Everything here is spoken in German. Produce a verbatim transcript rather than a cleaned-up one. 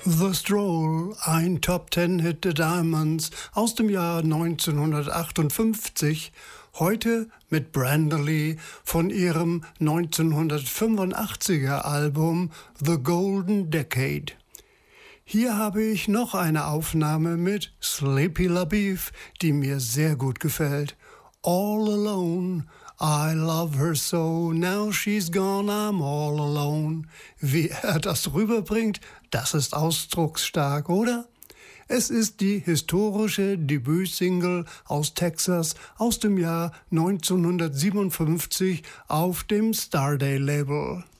The Stroll, ein Top-Ten-Hit der Diamonds aus dem Jahr neunzehnhundertachtundfünfzig, heute mit Brenda Lee von ihrem neunzehnhundertfünfundachtziger Album The Golden Decade. Hier habe ich noch eine Aufnahme mit Sleepy LaBeouf, die mir sehr gut gefällt. All Alone, I love her so, now she's gone, I'm all alone. Wie er das rüberbringt, das ist ausdrucksstark, oder? Es ist die historische Debütsingle aus Texas aus dem Jahr neunzehnhundertsiebenundfünfzig auf dem Starday-Label.